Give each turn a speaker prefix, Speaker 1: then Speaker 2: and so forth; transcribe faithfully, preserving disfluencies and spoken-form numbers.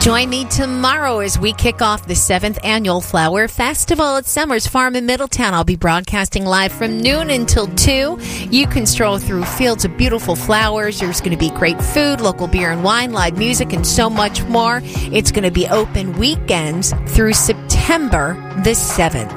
Speaker 1: Join me tomorrow as we kick off the seventh Annual Flower Festival at Summers Farm in Middletown. I'll be broadcasting live from noon until two. You can stroll through fields of beautiful flowers. There's going to be great food, local beer and wine, live music, and so much more. It's going to be open weekends through September the seventh.